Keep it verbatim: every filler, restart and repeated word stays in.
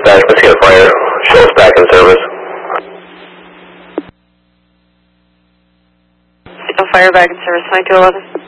dispatch, Mosquito Fire. Show us back in service. Mosquito Fire back in service, twenty-two eleven.